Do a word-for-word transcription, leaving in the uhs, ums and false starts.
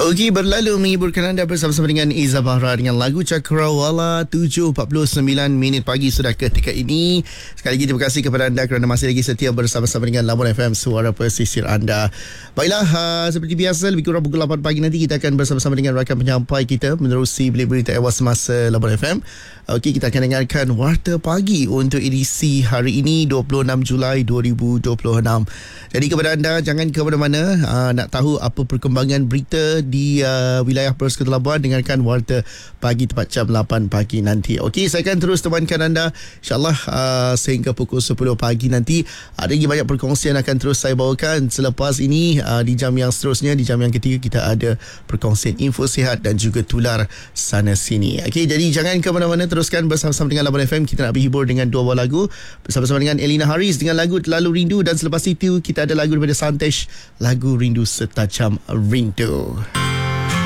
Okey, berlalu menghiburkan anda bersama-sama dengan Iza Bahra dengan lagu Cakrawala. Tujuh empat puluh sembilan minit pagi sudah ketika ini. Sekali lagi terima kasih kepada anda kerana masih lagi setia bersama-sama dengan Labuan F M, suara pesisir anda. Baiklah, uh, seperti biasa lebih kurang pukul lapan pagi nanti kita akan bersama-sama dengan rakan penyampai kita menerusi berita ewas semasa Labuan F M. Okey, kita akan dengarkan Warta Pagi untuk edisi hari ini dua puluh enam Julai dua ribu dua puluh enam. Jadi kepada anda, jangan ke mana-mana. uh, nak tahu apa perkembangan berita di uh, wilayah Perlis Kota Labuan, dengarkan Warta Pagi tepat jam lapan pagi nanti. Okey, saya akan terus temankan anda insyaAllah uh, sehingga pukul sepuluh pagi nanti. Ada lagi banyak perkongsian akan terus saya bawakan selepas ini. uh, Di jam yang seterusnya, di jam yang ketiga, kita ada perkongsian info sihat dan juga tular sana sini. Okey, jadi jangan ke mana-mana, teruskan bersama-sama dengan Labuan F M. Kita nak berhibur dengan dua buah lagu bersama-sama dengan Elina Haris dengan lagu Terlalu Rindu, dan selepas itu kita ada lagu daripada Santesh, lagu Rindu Setajam Rindu.